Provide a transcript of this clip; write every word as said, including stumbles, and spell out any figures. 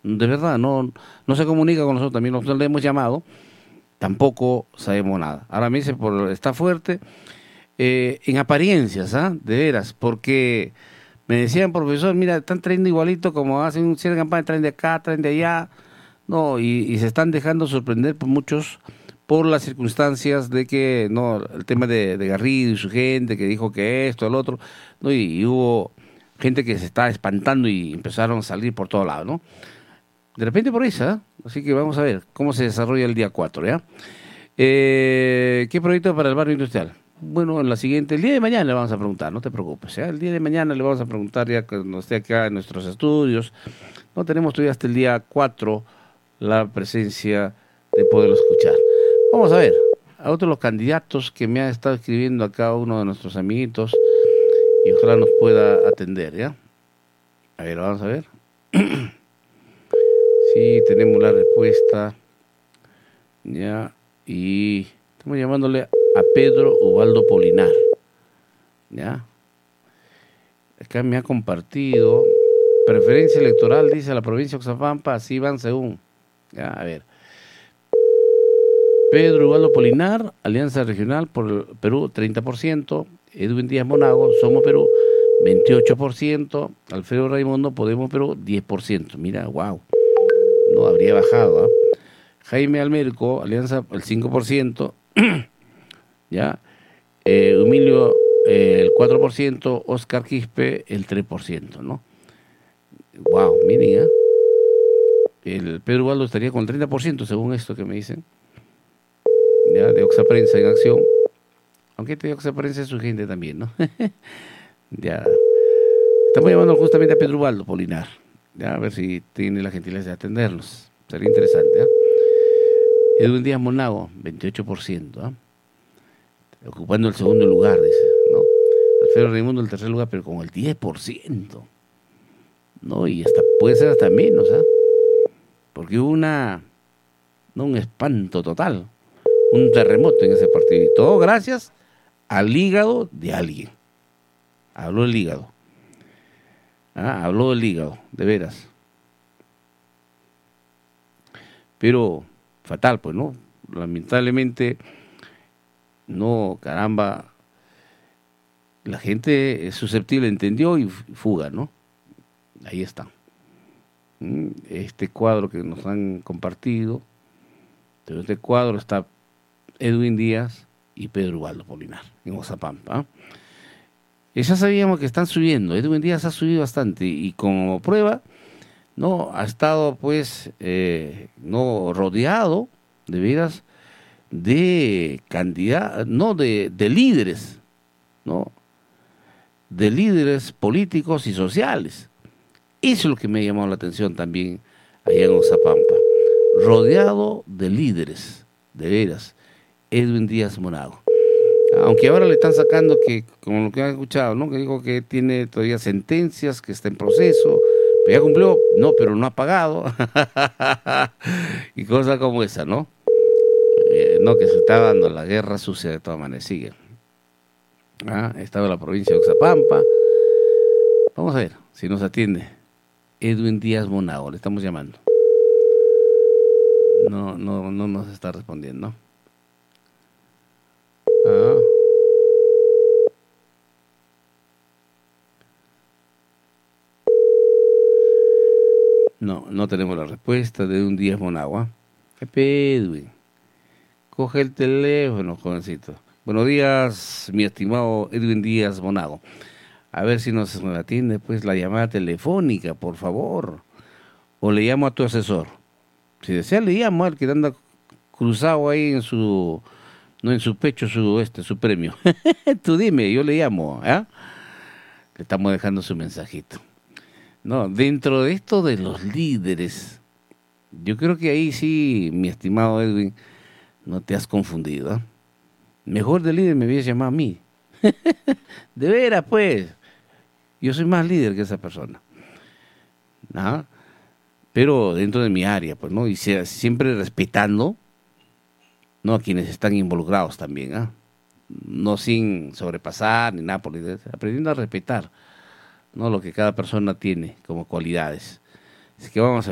De verdad, no, no se comunica con nosotros, también nosotros le hemos llamado, tampoco sabemos nada. Ahora me dice, por, está fuerte, eh, en apariencias, ¿ah? De veras, porque me decían, profesor, mira, están trayendo igualito como hacen cierta campaña, traen de acá, traen de allá, no, y, y se están dejando sorprender por muchos, por las circunstancias de que, no, el tema de, de Garrido y su gente, que dijo que esto, el otro, no, y, y hubo gente que se está espantando y empezaron a salir por todos lados, ¿no? De repente por eso, ¿eh? Así que vamos a ver cómo se desarrolla el día cuatro, ¿ya? Eh, ¿Qué proyecto para el barrio industrial? Bueno, en la siguiente, el día de mañana le vamos a preguntar, no te preocupes, ¿ya? El día de mañana le vamos a preguntar ya cuando esté acá en nuestros estudios. No tenemos todavía hasta el día cuatro la presencia de poderlo escuchar. Vamos a ver, a otros los candidatos que me ha estado escribiendo acá uno de nuestros amiguitos y ojalá nos pueda atender, ¿ya? A ver, vamos a ver. Sí, tenemos la respuesta. Ya, y estamos llamándole a Pedro Ubaldo Polinar. Ya. Acá me ha compartido. Preferencia electoral, dice la provincia de Oxapampa, así van según. Ya, a ver. Pedro Ubaldo Polinar, Alianza Regional por el Perú, treinta por ciento. Edwin Díaz Monago, Somos Perú, veintiocho por ciento. Alfredo Raimundo, Podemos Perú, diez por ciento. Mira, wow. No habría bajado, ¿eh? Jaime Almerco, Alianza, el cinco por ciento. ¿Ya? Eh, Humilio, eh, el cuatro por ciento. Oscar Quispe, el tres por ciento, ¿no? Wow, miren, ¿eh? El Pedro Ubaldo estaría con el treinta por ciento, según esto que me dicen. ¿Ya? De Oxaprensa en acción. Aunque este de Oxaprensa es su gente también, ¿no? Ya. Estamos llamando justamente a Pedro Ubaldo Polinar. Ya, a ver si tiene la gentileza de atenderlos. Sería interesante, ¿eh? Edwin Díaz Monago, veintiocho por ciento, ¿eh? Ocupando el segundo lugar, dice, ¿no? Alfredo Raimundo el tercer lugar, pero con el diez por ciento, ¿no? Y hasta puede ser hasta menos, ¿eh? Porque hubo una, no, un espanto total, un terremoto en ese partido. Y todo gracias al hígado de alguien. Habló el hígado. Ah, habló del hígado, de veras. Pero fatal, pues, ¿no? Lamentablemente, no, caramba, la gente es susceptible, entendió y fuga, ¿no? Ahí está. Este cuadro que nos han compartido, en este cuadro está Edwin Díaz y Pedro Ubaldo Polinar, en Oxapampa, ¿eh? Y ya sabíamos que están subiendo. Edwin Díaz ha subido bastante y como prueba, no, ha estado pues eh, no rodeado de veras de candidatos, no de, de líderes, no, de líderes políticos y sociales. Eso es lo que me ha llamado la atención también allá en Oxapampa. Rodeado de líderes, de veras, Edwin Díaz Monago. Aunque ahora le están sacando que, como lo que han escuchado, ¿no? Que dijo que tiene todavía sentencias, que está en proceso, pero ya cumplió, no, pero no ha pagado. Y cosas como esa, ¿no? Eh, no, que se está dando la guerra sucia de todas maneras, sigue. Ah, estaba en la provincia de Oxapampa. Vamos a ver si nos atiende Edwin Díaz Monago, le estamos llamando. No, no, no nos está respondiendo. Ah. No, no tenemos la respuesta de Edwin Díaz Monago. Pepe Edwin, coge el teléfono, jovencito. Buenos días, mi estimado Edwin Díaz Monago. A ver si nos atiende pues la llamada telefónica, por favor. O le llamo a tu asesor. Si desea, le llamo al que anda cruzado ahí en su... no en su pecho su este su premio. Tú dime, yo le llamo, ¿eh? Le estamos dejando su mensajito. No, dentro de esto de los líderes, yo creo que ahí sí, mi estimado Edwin, no te has confundido, ¿eh? Mejor de líder me hubieras llamado a mí. De veras, pues. Yo soy más líder que esa persona. ¿Ah? Pero dentro de mi área, pues, ¿no? Y siempre respetando, no, a quienes están involucrados también, ¿ah? No sin sobrepasar ni nada, por aprendiendo a respetar, ¿no? Lo que cada persona tiene como cualidades. Así que vamos a